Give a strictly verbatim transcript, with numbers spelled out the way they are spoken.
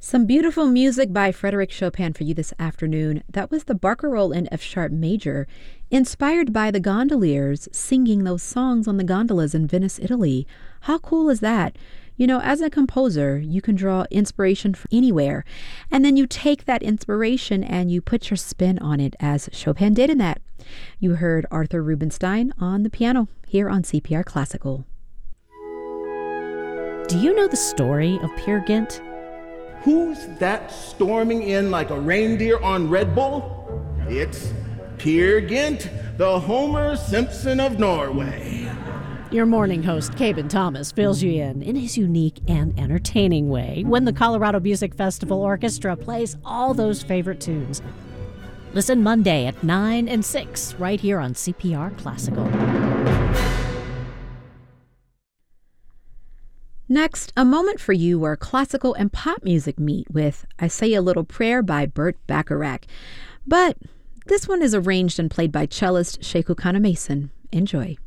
Some beautiful music by Frédéric Chopin for you this afternoon. That was the Barcarolle in F-sharp major, inspired by the gondoliers singing those songs on the gondolas in Venice, Italy. How cool is that? You know, as a composer, you can draw inspiration from anywhere, and then you take that inspiration and you put your spin on it, as Chopin did in that. You heard Arthur Rubinstein on the piano here on C P R Classical. Do you know the story of Peer Gynt? Who's that storming in like a reindeer on Red Bull? It's Peer Gynt, the Homer Simpson of Norway. Your morning host, Caben Thomas, fills you in in his unique and entertaining way when the Colorado Music Festival Orchestra plays all those favorite tunes. Listen Monday at nine and six right here on C P R Classical. Next, a moment for you where classical and pop music meet with I Say a Little Prayer by Burt Bacharach. But this one is arranged and played by cellist Sheku Kana Mason. Enjoy.